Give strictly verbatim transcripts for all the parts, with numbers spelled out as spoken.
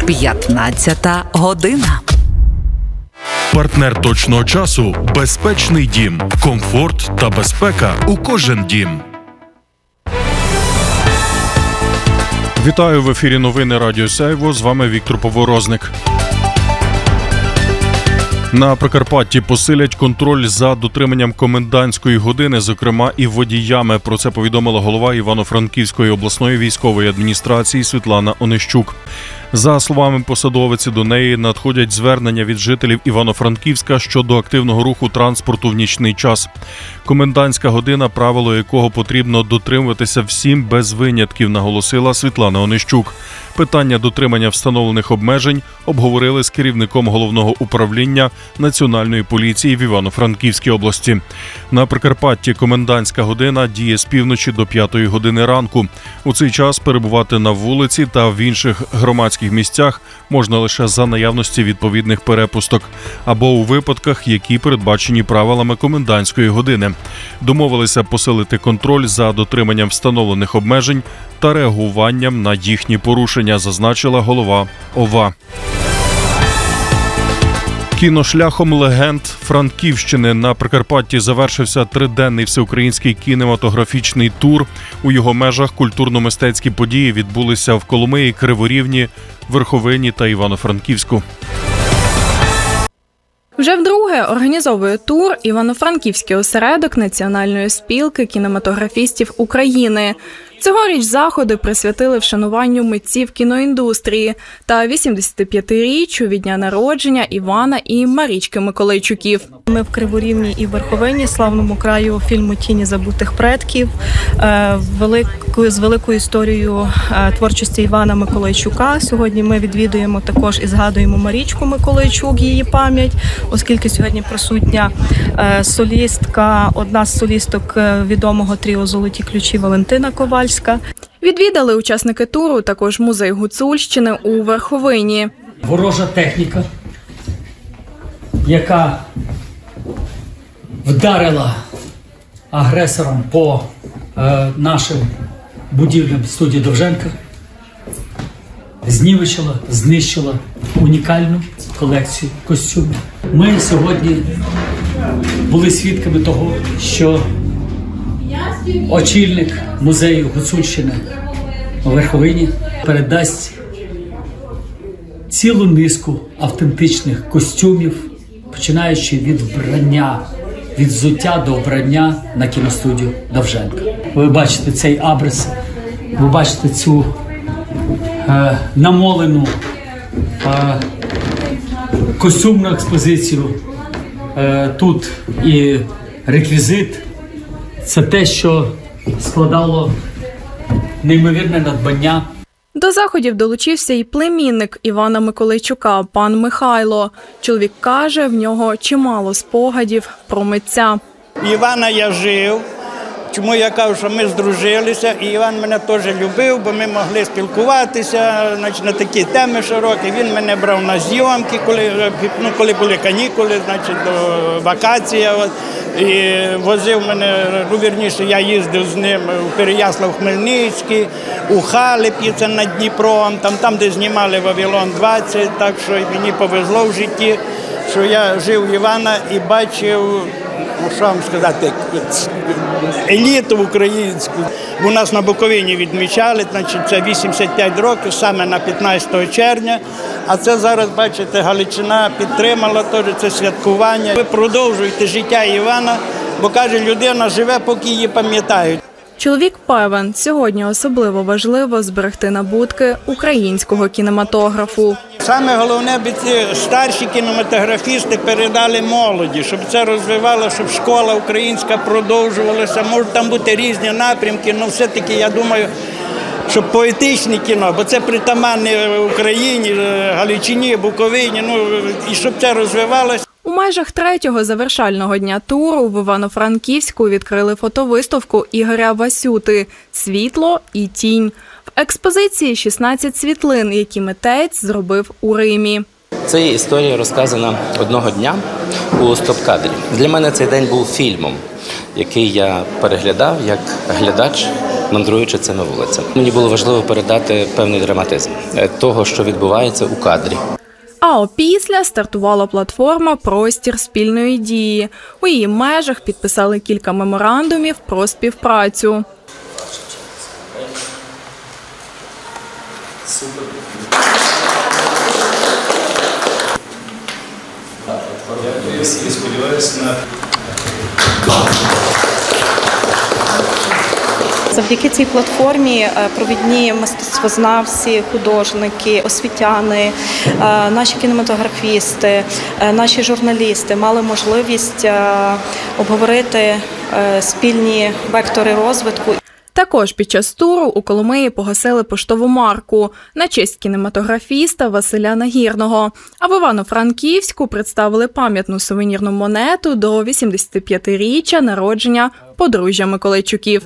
п'ятнадцята година. Партнер точного часу – безпечний дім. Комфорт та безпека у кожен дім. Вітаю, в ефірі новини Радіо Сяйво. З вами Віктор Поворозник. На Прикарпатті посилять контроль за дотриманням комендантської години, зокрема і водіями. Про це повідомила голова Івано-Франківської обласної військової адміністрації Світлана Онищук. За словами посадовиці, до неї надходять звернення від жителів Івано-Франківська щодо активного руху транспорту в нічний час. Комендантська година, правило якого потрібно дотримуватися всім без винятків, наголосила Світлана Онищук. Питання дотримання встановлених обмежень обговорили з керівником головного управління Національної поліції в Івано-Франківській області. На Прикарпатті комендантська година діє з півночі до п'ятої години ранку. У цей час перебувати на вулиці та в інших громадських місцях можна лише за наявності відповідних перепусток або у випадках, які передбачені правилами комендантської години. Домовилися посилити контроль за дотриманням встановлених обмежень та реагуванням на їхні порушення, зазначила голова ОВА. Кіношляхом легенд Франківщини на Прикарпатті завершився триденний всеукраїнський кінематографічний тур. У його межах культурно-мистецькі події відбулися в Коломиї, Криворівні, Верховині та Івано-Франківську. Вже вдруге організовує тур Івано-Франківський осередок Національної спілки кінематографістів України. Цьогоріч заходи присвятили вшануванню митців кіноіндустрії та вісімдесятип'ятиріччю від дня народження Івана і Марічки Миколайчуків. Ми в Криворівні і Верховині, славному краю фільму «Тіні забутих предків», великою, з великою історією творчості Івана Миколайчука. Сьогодні ми відвідуємо також і згадуємо Марічку Миколайчук, її пам'ять, оскільки сьогодні присутня солістка, одна з солісток відомого тріо «Золоті ключі» Валентина Ковальська. Відвідали учасники туру також музей Гуцульщини у Верховині. Ворожа техніка, яка вдарила агресорам по е, нашим будівлям студії Довженка, знівечила, знищила унікальну колекцію костюмів. Ми сьогодні були свідками того, що очільник музею Гуцульщини у Верховині передасть цілу низку автентичних костюмів, починаючи від вбрання, від взуття до вбрання на кіностудію Довженка. Ви бачите цей абрис, ви бачите цю е, намолену е, костюмну експозицію. Е, тут і реквізит. Це те, що складало неймовірне надбання. До заходів долучився і племінник Івана Миколайчука, пан Михайло. Чоловік каже, в нього чимало спогадів про митця. Івана я жив. Чому я кажу, що ми здружилися, і Іван мене теж любив, бо ми могли спілкуватися, значить, на такі теми широкі. Він мене брав на зйомки, коли, ну, коли були канікули, значить, до вакація. От, і возив мене, ну, вірніше, я їздив з ним у Переяслав-Хмельницький, у Халепі, це над Дніпром, там, там, де знімали «Вавилон двадцять», так що мені повезло в житті, що я жив Івана і бачив, ну, що вам сказати, еліту українську. У нас на Буковині відмічали, значить, це вісімдесят п'ять років, саме на п'ятнадцятого червня. А це зараз, бачите, Галичина підтримала теж це святкування. Ви продовжуєте життя Івана, бо, каже, людина живе, поки її пам'ятають. Чоловік певен, сьогодні особливо важливо зберегти набутки українського кінематографу. Саме головне, аби ці старші кінематографісти передали молоді, щоб це розвивало, щоб школа українська продовжувалася. Можуть там бути різні напрямки, але все-таки, я думаю, щоб поетичне кіно, бо це притаманне Україні, Галичині, Буковині, ну, і щоб це розвивалося. У межах третього завершального дня туру в Івано-Франківську відкрили фотовиставку Ігоря Васюти «Світло і тінь». В експозиції шістнадцять світлин, які митець зробив у Римі. Це є історія, розказана одного дня у стоп-кадрі. Для мене цей день був фільмом, який я переглядав як глядач мандруючи цими вулицями. Мені було важливо передати певний драматизм того, що відбувається у кадрі. А опісля стартувала платформа «Простір спільної дії». У її межах підписали кілька меморандумів про співпрацю. Завдяки цій платформі провідні мистецтвознавці, художники, освітяни, наші кінематографісти, наші журналісти мали можливість обговорити спільні вектори розвитку. Також під час туру у Коломиї погасили поштову марку на честь кінематографіста Василя Нагірного. А в Івано-Франківську представили пам'ятну сувенірну монету до вісімдесятип'ятиріччя народження подружжя Миколайчуків.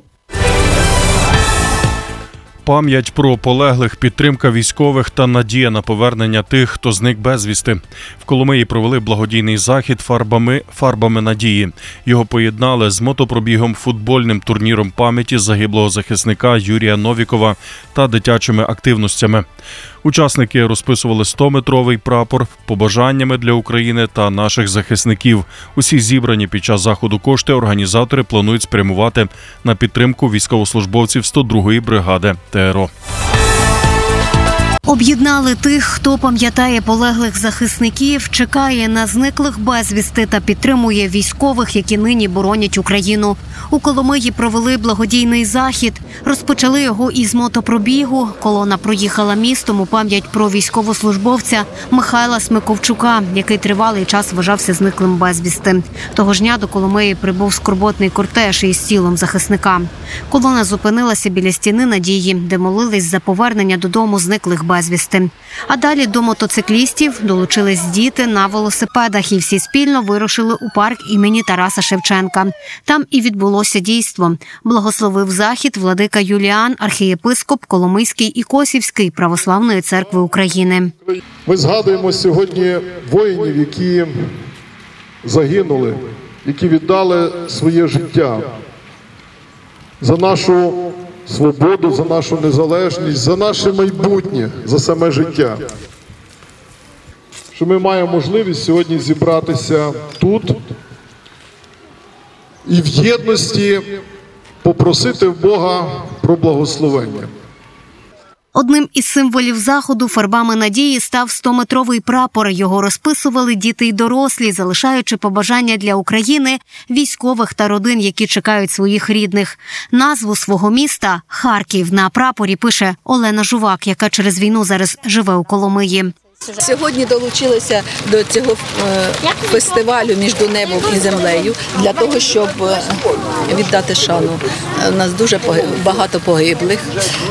Пам'ять про полеглих, підтримка військових та надія на повернення тих, хто зник безвісти. В Коломиї провели благодійний захід фарбами, фарбами надії. Його поєднали з мотопробігом, футбольним турніром пам'яті загиблого захисника Юрія Новікова та дитячими активностями. Учасники розписували стометровий прапор побажаннями для України та наших захисників. Усі зібрані під час заходу кошти організатори планують спрямувати на підтримку військовослужбовців сто другої бригади ТРО. Об'єднали тих, хто пам'ятає полеглих захисників, чекає на зниклих безвісти та підтримує військових, які нині боронять Україну. У Коломиї провели благодійний захід. Розпочали його із мотопробігу. Колона проїхала містом у пам'ять про військовослужбовця Михайла Смиковчука, який тривалий час вважався зниклим безвісти. Того ж дня до Коломиї прибув скорботний кортеж із тілом захисника. Колона зупинилася біля стіни Надії, де молились за повернення додому зниклих безвісти. А далі до мотоциклістів долучились діти на велосипедах і всі спільно вирушили у парк імені Тараса Шевченка. Там і відбулося дійство. Благословив захід владика Юліан, архієпископ Коломийський і Косівський Православної церкви України. Ми згадуємо сьогодні воїнів, які загинули, які віддали своє життя за нашу свободу, за нашу незалежність, за наше майбутнє, за саме життя. Що ми маємо можливість сьогодні зібратися тут і в єдності попросити в Бога про благословення. Одним із символів заходу фарбами надії став стометровий прапор. Його розписували діти й дорослі, залишаючи побажання для України, військових та родин, які чекають своїх рідних. Назву свого міста – Харків – на прапорі пише Олена Жувак, яка через війну зараз живе у Коломиї. Сьогодні долучилися до цього фестивалю «Між небом і землею» для того, щоб віддати шану. У нас дуже багато погиблих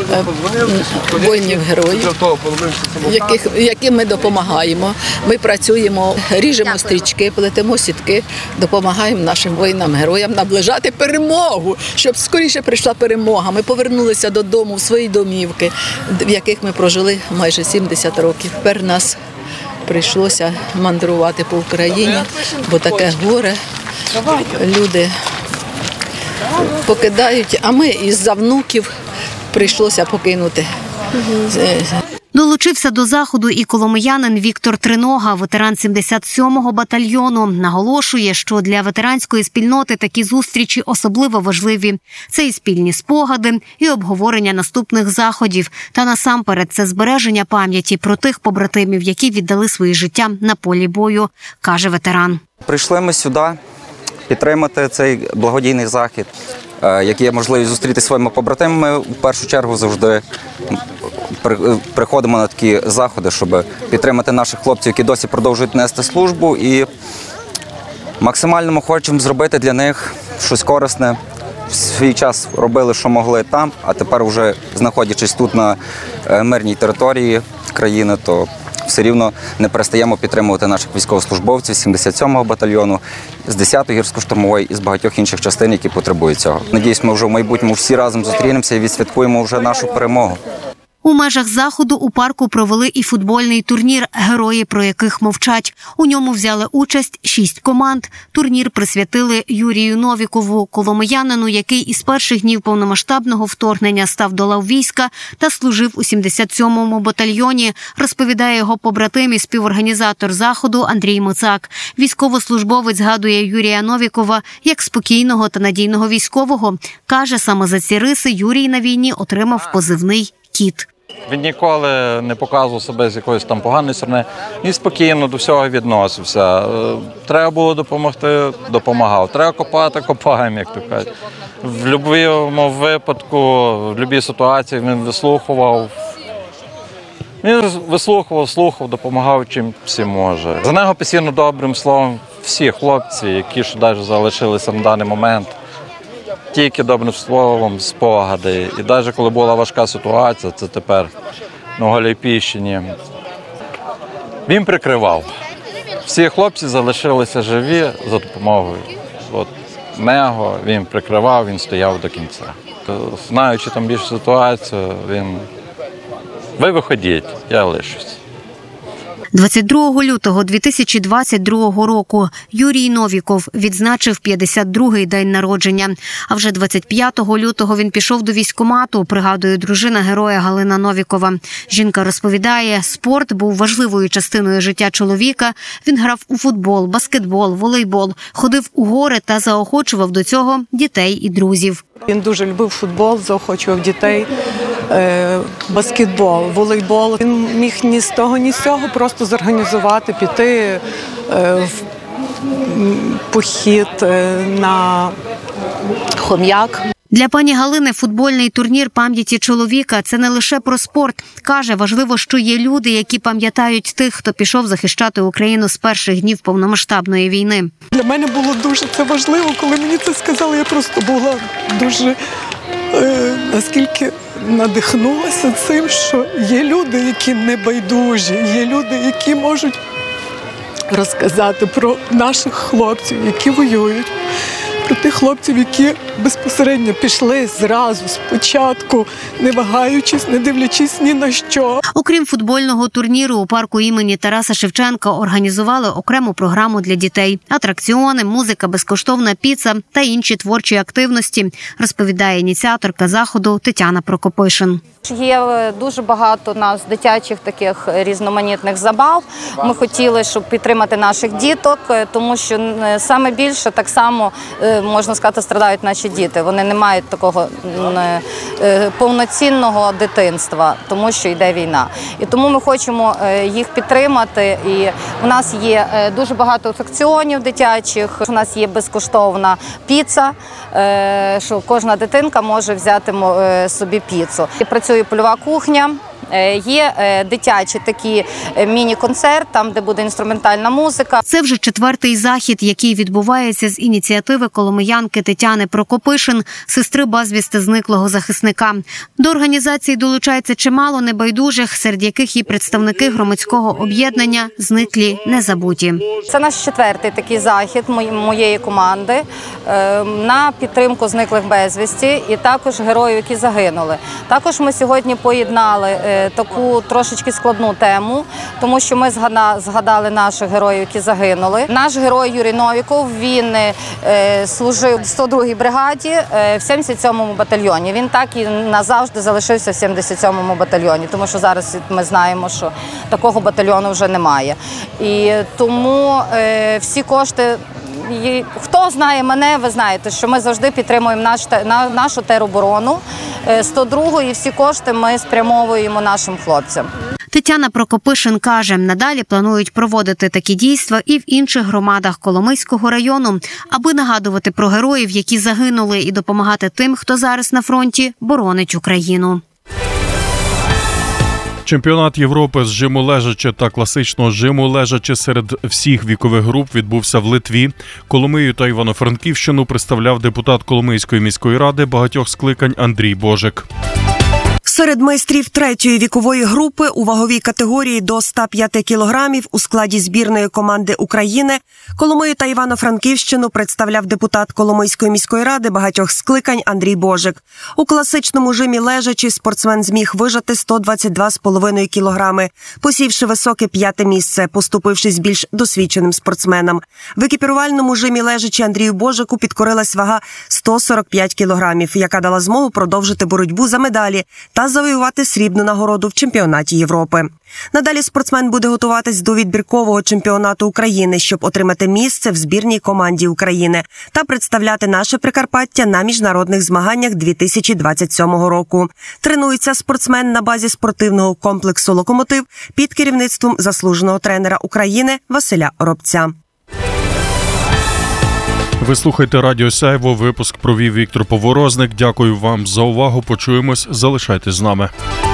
воїнів-героїв, яких, яким ми допомагаємо. Ми працюємо, ріжемо стрічки, плетемо сітки, допомагаємо нашим воїнам-героям наближати перемогу, щоб скоріше прийшла перемога. Ми повернулися додому, в свої домівки, в яких ми прожили майже сімдесят років. Тепер нас прийшлося мандрувати по Україні, бо таке горе. Люди покидають, а ми із-за внуків прийшлося покинути. Долучився до заходу і коломиянин Віктор Тринога, ветеран сімдесят сьомого батальйону. Наголошує, що для ветеранської спільноти такі зустрічі особливо важливі. Це і спільні спогади, і обговорення наступних заходів. Та насамперед це збереження пам'яті про тих побратимів, які віддали свої життя на полі бою, каже ветеран. Прийшли ми сюди підтримати цей благодійний захід, який є можливість зустріти своїми побратимами. В першу чергу завжди приходимо на такі заходи, щоб підтримати наших хлопців, які досі продовжують нести службу, і максимально ми хочемо зробити для них щось корисне. В свій час робили, що могли там, а тепер вже знаходячись тут на мирній території країни, то все рівно не перестаємо підтримувати наших військовослужбовців з сімдесят сьомого батальйону, з десятої гірсько-штурмової і з багатьох інших частин, які потребують цього. Надіюсь, ми вже в майбутньому всі разом зустрінемося і відсвяткуємо вже нашу перемогу. У межах заходу у парку провели і футбольний турнір, герої про яких мовчать. У ньому взяли участь шість команд. Турнір присвятили Юрію Новікову, коломиянину, який із перших днів повномасштабного вторгнення став до лав війська та служив у сімдесят сьомому батальйоні, розповідає його побратим і співорганізатор заходу Андрій Мицак. Військовослужбовець згадує Юрія Новікова як спокійного та надійного військового. Каже, саме за ці риси Юрій на війні отримав позивний «Кіт». Він ніколи не показував себе з якоїсь там поганої сторони. Він спокійно до всього відносився. Треба було допомогти – допомагав. Треба копати – копаємо, як то кажуть. В будь-якому випадку, в будь-якій ситуації він вислухував. Він вислухував, слухав, допомагав чим всім може. За нього постійно добрим словом всі хлопці, які ще навіть залишилися на даний момент. Тільки добрим словом спогади. І навіть коли була важка ситуація, це тепер на Голійпільщині, він прикривав. Всі хлопці залишилися живі за допомогою. От нього він прикривав, він стояв до кінця. Знаючи там більшу ситуацію, він ви виходіть, я лишусь. двадцять другого лютого дві тисячі двадцять другого року Юрій Новіков відзначив п'ятдесят другий день народження. А вже двадцять п'ятого лютого він пішов до військкомату, пригадує дружина героя Галина Новікова. Жінка розповідає, спорт був важливою частиною життя чоловіка. Він грав у футбол, баскетбол, волейбол, ходив у гори та заохочував до цього дітей і друзів. Він дуже любив футбол, заохочував дітей, баскетбол, волейбол. Він міг ні з того, ні з цього просто зорганізувати, піти в похід на Хом'як. Для пані Галини футбольний турнір пам'яті чоловіка – це не лише про спорт. Каже, важливо, що є люди, які пам'ятають тих, хто пішов захищати Україну з перших днів повномасштабної війни. Для мене було дуже це важливо, коли мені це сказали. Я просто була дуже, е, наскільки надихнулася цим, що є люди, які не байдужі, є люди, які можуть розказати про наших хлопців, які воюють. Про тих хлопців, які безпосередньо пішли зразу, спочатку, не вагаючись, не дивлячись ні на що. Окрім футбольного турніру, у парку імені Тараса Шевченка організували окрему програму для дітей. Атракціони, музика, безкоштовна піца та інші творчі активності, розповідає ініціаторка заходу Тетяна Прокопишин. Є дуже багато у нас дитячих таких різноманітних забав. Ми хотіли, щоб підтримати наших діток, тому що саме більше так само, можна сказати, страдають наші діти. Вони не мають такого повноцінного дитинства, тому що йде війна. І тому ми хочемо їх підтримати. І у нас є дуже багато атракціонів дитячих, у нас є безкоштовна піца, що кожна дитинка може взяти собі піцу. Працює польова кухня. Є дитячі такі міні-концерт, там, де буде інструментальна музика. Це вже четвертий захід, який відбувається з ініціативи коломиянки Тетяни Прокопишин, сестри безвісти зниклого захисника. До організації долучається чимало небайдужих, серед яких і представники громадського об'єднання «Зниклі не забуті». Це наш четвертий такий захід моєї команди на підтримку зниклих безвісті і також героїв, які загинули. Також ми сьогодні поєднали таку трошечки складну тему, тому що ми згадали наших героїв, які загинули. Наш герой Юрій Новіков, він служив в сто другій бригаді в сімдесят сьомому батальйоні. Він так і назавжди залишився в сімдесят сьомому батальйоні, тому що зараз ми знаємо, що такого батальйону вже немає. І тому всі кошти, хто знає мене, ви знаєте, що ми завжди підтримуємо наш, нашу тероборону, сто другу, і всі кошти ми спрямовуємо нашим хлопцям. Тетяна Прокопишин каже, надалі планують проводити такі дійства і в інших громадах Коломийського району, аби нагадувати про героїв, які загинули, і допомагати тим, хто зараз на фронті боронить Україну. Чемпіонат Європи з жиму лежачи та класичного жиму лежачи серед всіх вікових груп відбувся в Литві. Коломию та Івано-Франківщину представляв депутат Коломийської міської ради багатьох скликань Андрій Божик. В Серед майстрів третьої вікової групи у ваговій категорії до ста п'яти кілограмів у складі збірної команди України Коломию та Івано-Франківщину представляв депутат Коломийської міської ради багатьох скликань Андрій Божик. У класичному жимі лежачи спортсмен зміг вижати сто двадцять два з половиною кілограми, посівши високе п'яте місце, поступившись більш досвідченим спортсменам. В екіпірувальному жимі лежачи Андрію Божику підкорилась вага сто сорок п'ять кілограмів, яка дала змогу продовжити боротьбу за медалі та завоювати срібну нагороду в чемпіонаті Європи. Надалі спортсмен буде готуватись до відбіркового чемпіонату України, щоб отримати місце в збірній команді України та представляти наше Прикарпаття на міжнародних змаганнях дві тисячі двадцять сьомого року. Тренується спортсмен на базі спортивного комплексу «Локомотив» під керівництвом заслуженого тренера України Василя Оробця. Ви слухаєте Радіо Сяйво, випуск провів Віктор Поворозник. Дякую вам за увагу, почуємось, залишайтесь з нами.